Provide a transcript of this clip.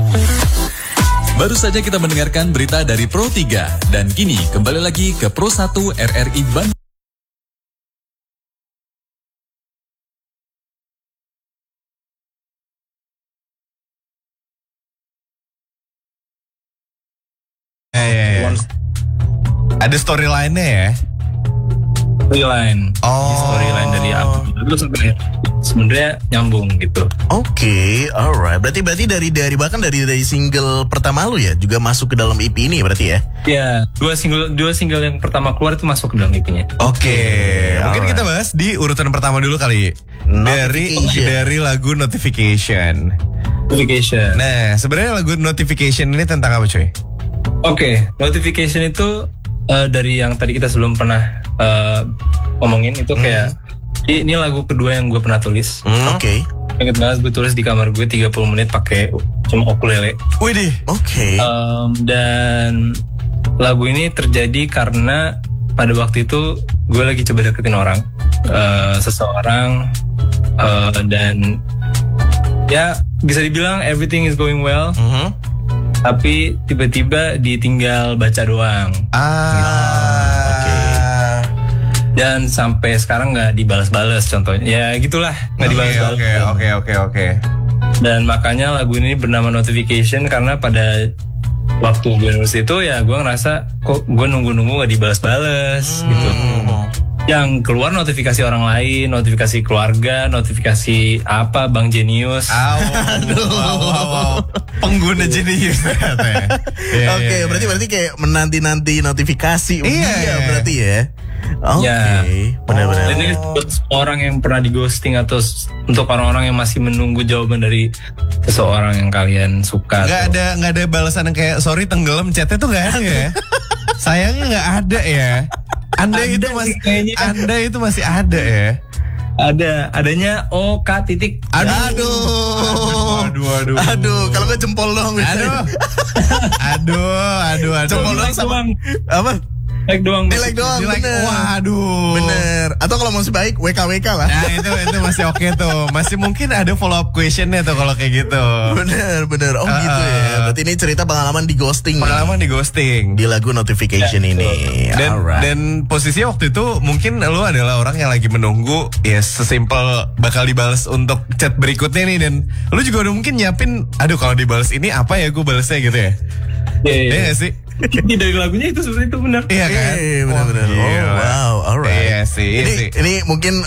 Baru saja kita mendengarkan berita dari Pro 3 dan kini kembali lagi ke Pro 1 RRI Bandung. Ada storyline-nya ya? Storyline. Storyline dari aku itu sebenarnya nyambung gitu. Oke, alright. Berarti dari bahkan dari single pertama lu ya juga masuk ke dalam EP ini berarti ya? Ya, dua single yang pertama keluar itu masuk ke dalam EP-nya. Oke, mungkin kita bahas di urutan pertama dulu kali. Dari lagu Notification. Nah, sebenarnya lagu Notification ini tentang apa, coy? Oke, Notification itu dari yang tadi kita sebelum pernah ngomongin itu kayak ini lagu kedua yang gue pernah tulis. Oke. Ingat banget gue tulis di kamar gue 30 menit pakai cuma ukulele. Widih. Oke. Dan lagu ini terjadi karena pada waktu itu gue lagi coba deketin orang, seseorang, dan ya bisa dibilang everything is going well. Tapi tiba-tiba ditinggal baca doang. Oke. Dan sampai sekarang nggak dibalas-balas contohnya. Ya gitulah, nggak dibalas-balas. Oke. Dan makanya lagu ini bernama Notification karena pada waktu gue nulis itu ya gue ngerasa kok gue nunggu-nunggu nggak dibalas-balas gitu. Yang keluar notifikasi orang lain, notifikasi keluarga, notifikasi apa Bang Genius. Wow. Pengguna Genius. Oke, berarti kayak menanti-nanti notifikasi. Iya, berarti ya. Oke, benar-benar. Ini buat orang yang pernah di ghosting atau untuk orang-orang yang masih menunggu jawaban dari seseorang yang kalian suka. Nggak ada balasan yang kayak sorry tenggelam chatnya tuh nggak ada ya. Sayangnya nggak ada ya. Anda itu masih ada ya. Adanya OK titik. Aduh. Kalau nggak jempol doang. Aduh. Jempol doang sama apa? Like doang. Bener. Waduh. Bener. Atau kalau masih baik WKWK lah. Nah itu masih oke tuh. Masih mungkin ada follow up questionnya tuh kalau kayak gitu. Bener. Oh gitu ya. Berarti ini cerita pengalaman di ghosting. Di lagu Notification ini. Dan posisinya waktu itu mungkin lu adalah orang yang lagi menunggu ya sesimpel bakal dibalas untuk chat berikutnya nih. Dan lu juga udah mungkin nyiapin, aduh kalau dibalas ini apa ya gue balasnya gitu ya. Iya gak sih? Dari lagunya itu seperti itu benar. Iya kan? Benar-benar. Oh wow, alright. Iya sih. Ini mungkin